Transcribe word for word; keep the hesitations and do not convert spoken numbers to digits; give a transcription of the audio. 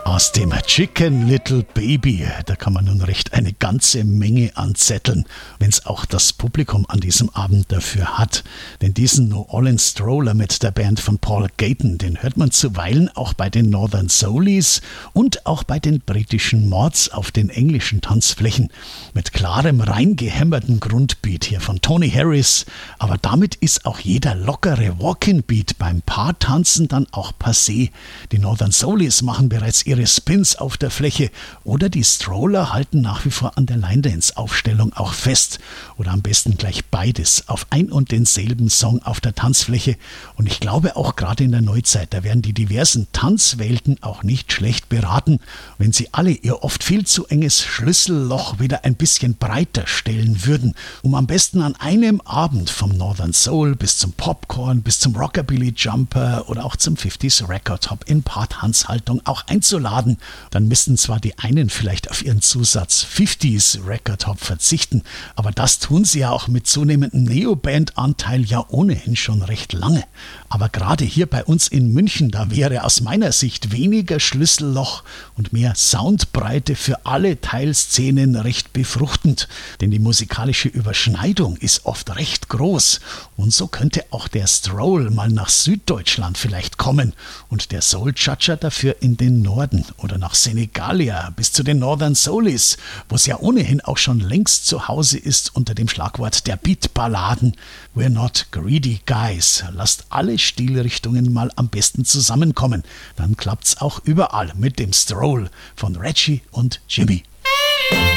Aus dem Chicken Little Baby, da kann man nun recht eine ganze Menge anzetteln, wenn es auch das Publikum an diesem Abend dafür hat. Denn diesen New Orleans Stroller mit der Band von Paul Gayton, den hört man zuweilen auch bei den Northern Soulies und auch bei den britischen Mords auf den englischen Tanzflächen. Mit klarem, reingehämmerten Grundbeat hier von Tony Harris. Aber damit ist auch jeder lockere Walk-in-Beat beim Paartanzen dann auch passé. Die Northern Soulies machen bereits ihre Spins auf der Fläche oder die Stroller halten nach wie vor an der Line-Dance-Aufstellung auch fest oder am besten gleich beides auf ein und denselben Song auf der Tanzfläche. Und ich glaube auch gerade in der Neuzeit, da werden die diversen Tanzwelten auch nicht schlecht beraten, wenn sie alle ihr oft viel zu enges Schlüsselloch wieder ein bisschen breiter stellen würden, um am besten an einem Abend vom Northern Soul bis zum Popcorn, bis zum Rockabilly Jumper oder auch zum fünfziger Record Hop in Paartanzhaltung auch einzuladen. Dann müssten zwar die einen vielleicht auf ihren Zusatz fünfziger Record Hop verzichten, aber das tun sie ja auch mit zunehmendem Neoband-Anteil ja ohnehin schon recht lange. Aber gerade hier bei uns in München, da wäre aus meiner Sicht weniger Schlüsselloch und mehr Soundbreite für alle Teilszenen recht befruchtend, denn die musikalische Überschneidung ist oft recht groß und so könnte auch der Stroll mal nach Süddeutschland vielleicht kommen und der Soul Chacha dafür in den Norden oder nach Senegalia bis zu den Northern Soulies, wo es ja ohnehin auch schon längst zu Hause ist unter dem Schlagwort der Beatballaden. We're not greedy guys. Lasst alle Stilrichtungen mal am besten zusammenkommen. Dann klappt's auch überall mit dem Stroll von Reggie und Jimmy.